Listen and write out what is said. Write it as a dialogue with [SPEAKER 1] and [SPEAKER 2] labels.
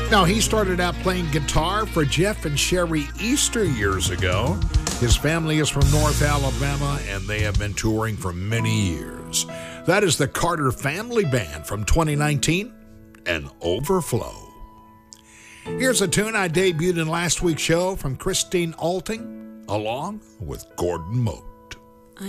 [SPEAKER 1] Now, he started out playing guitar for Jeff and Sherry Easter years ago. His family is from North Alabama, and they have been touring for many years. That is the Carter Family Band from 2019 and Overflow. Here's a tune I debuted in last week's show from Christine Alting, along with Gordon Moak.